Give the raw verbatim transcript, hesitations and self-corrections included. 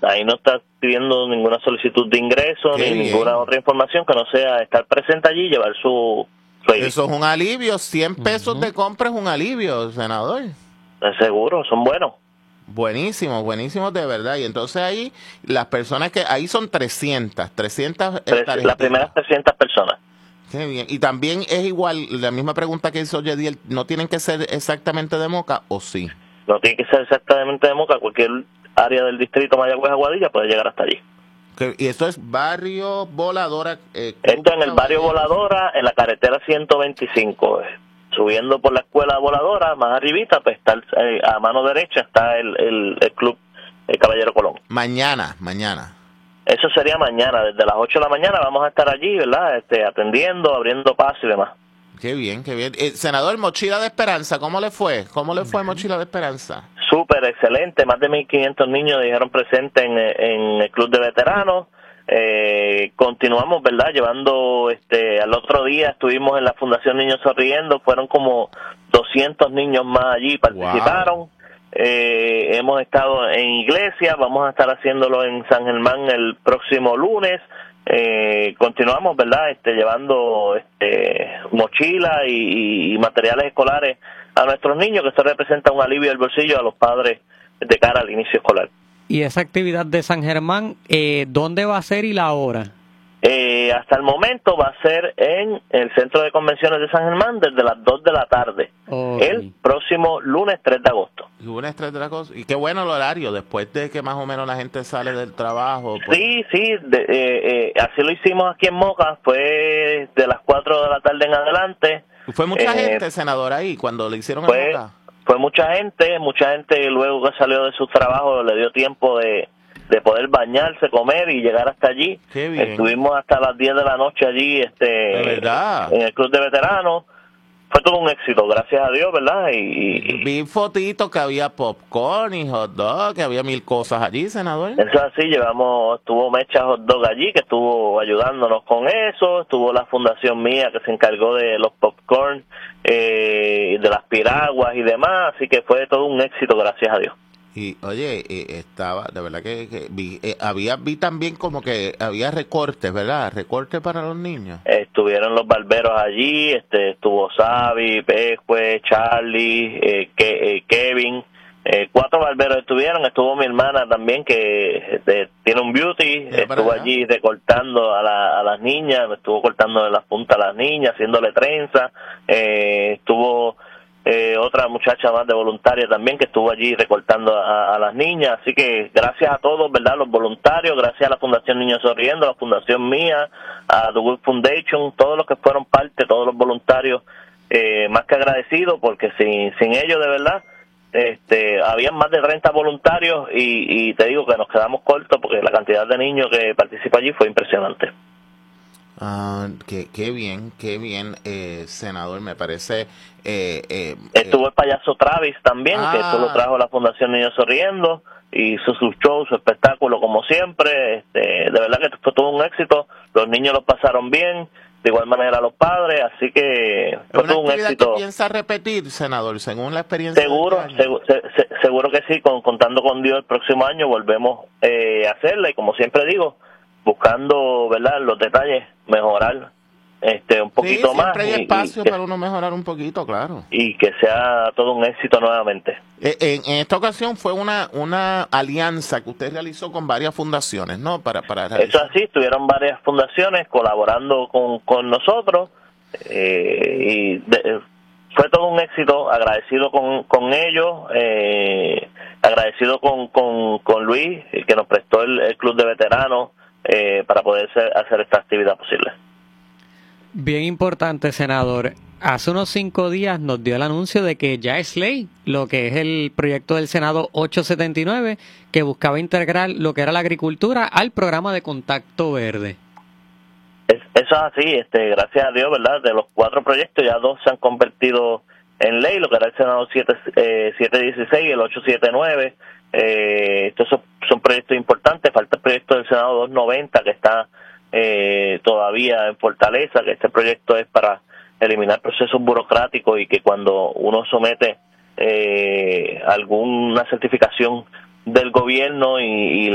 ahí no está pidiendo ninguna solicitud de ingreso Qué ni bien. ninguna otra información que no sea estar presente allí y llevar su, su I D. Eso es un alivio. cien pesos Ujú. de compra es un alivio, senador. Seguro, son buenos. Buenísimo, buenísimo de verdad. Y entonces ahí, las personas que... Ahí son trescientas, trescientas Tres- tarjetitas. las primeras trescientas personas. Qué bien. Y también es igual, la misma pregunta que hizo Yediel, ¿no tienen que ser exactamente de Moca o sí? No tiene que ser exactamente de Moca, cualquier área del distrito Mayagüez Aguadilla puede llegar hasta allí. Que- y esto es Barrio Voladora. Eh, Club Esto en el barrio Caballero. Voladora, en la carretera ciento veinticinco, eh, subiendo por la escuela Voladora, más arribita, pues está el- eh, a mano derecha está el, el, el club el Caballero Colón. Mañana, mañana. Eso sería mañana, desde las ocho de la mañana vamos a estar allí, ¿verdad? Este, atendiendo, abriendo paso y demás. Qué bien, qué bien. Eh, senador, Mochila de Esperanza, ¿cómo le fue? ¿Cómo le fue Mochila de Esperanza? Súper excelente, más de mil quinientos niños dijeron presentes en, en el club de veteranos. Eh, continuamos, ¿verdad? Llevando, este, al otro día estuvimos en la Fundación Niños Sonriendo, fueron como doscientos niños más allí, participaron. Wow. Eh, hemos estado en iglesia, vamos a estar haciéndolo en San Germán el próximo lunes. Eh, continuamos, ¿verdad? Este, llevando este, mochilas y, y materiales escolares a nuestros niños, que esto representa un alivio al bolsillo a los padres de cara al inicio escolar. Y esa actividad de San Germán, eh, ¿dónde va a ser y la hora? Eh, hasta el momento va a ser en el Centro de Convenciones de San Germán desde las dos de la tarde, Okay. el próximo lunes tres de agosto. Y una estrés de la cosa. Y qué bueno el horario, después de que más o menos la gente sale del trabajo. Pues. Sí, sí, de, eh, eh, así lo hicimos aquí en Moca, fue de las cuatro de la tarde en adelante. Fue mucha Eh, gente, senador, ahí, cuando le hicieron Fue, el Moca. fue mucha gente, mucha gente luego que salió de su trabajo le dio tiempo de, de poder bañarse, comer y llegar hasta allí. Qué bien. Estuvimos hasta las diez de la noche allí este, De verdad. en el club de veteranos. Fue todo un éxito, gracias a Dios, ¿verdad? Y, y- Vi fotitos que había popcorn y hot dog, que había mil cosas allí, senador. Eso es así, llevamos, estuvo Mecha Hot Dog allí, que estuvo ayudándonos con eso, estuvo la fundación mía que se encargó de los popcorn, eh, de las piraguas y demás, así que fue todo un éxito, gracias a Dios. Y oye, eh, estaba, de verdad que, que vi, eh, había, vi también como que había recortes, ¿verdad? Recortes para los niños. Estuvieron los barberos allí, este, estuvo Sabi, Pejue, Charlie, eh, Ke- eh, Kevin, eh, cuatro barberos estuvieron, estuvo mi hermana también que este, tiene un beauty, Mira para estuvo allá. allí recortando a, la, a las niñas, estuvo cortando de las puntas a las niñas, haciéndole trenza, eh, estuvo eh, otra muchacha más de voluntaria también que estuvo allí recortando a, a las niñas, así que gracias a todos, ¿verdad? Los voluntarios, gracias a la Fundación Niños Sonriendo, a la Fundación mía, a The Good Foundation, todos los que fueron parte, todos los voluntarios, eh, más que agradecidos, porque sin, sin ellos, de verdad, este, habían más de treinta voluntarios y, y te digo que nos quedamos cortos porque la cantidad de niños que participó allí fue impresionante. Ah, qué, qué bien, qué bien, eh, senador, me parece. Eh, eh, Estuvo el payaso Travis también, Ah. que esto lo trajo la Fundación Niños Sonriendo, hizo su show, su espectáculo como siempre, este, de verdad que fue todo un éxito, los niños lo pasaron bien, de igual manera los padres, así que ¿Es fue una todo un actividad éxito. que piensa repetir, senador, según la experiencia? Seguro, de este año? segu- se- se- seguro que sí, con, contando con Dios el próximo año volvemos eh, a hacerla y como siempre digo, buscando, ¿verdad?, los detalles, mejorar este un poquito sí, más siempre hay y, espacio y que, para uno mejorar un poquito, claro. y que sea todo un éxito nuevamente. Eh, en, en esta ocasión fue una una alianza que usted realizó con varias fundaciones, ¿no? Para para Eso es así, estuvieron varias fundaciones colaborando con, con nosotros eh, y de- fue todo un éxito, agradecido con, con ellos, eh, agradecido con, con, con Luis, que nos prestó el, el club de veteranos eh, para poder ser- hacer esta actividad posible. Bien importante, senador. Hace unos cinco días nos dio el anuncio de que ya es ley lo que es el proyecto del Senado ochocientos setenta y nueve, que buscaba integrar lo que era la agricultura al programa de Contacto Verde. Es, eso es así, este, gracias a Dios, ¿verdad? De los cuatro proyectos ya dos se han convertido en ley, lo que era el Senado siete, eh, siete dieciséis y el ocho setenta y nueve. Eh, estos son, son proyectos importantes, falta el proyecto del Senado doscientos noventa que está eh, todavía en Fortaleza, que este proyecto es para eliminar procesos burocráticos y que cuando uno somete eh, alguna certificación del gobierno y, y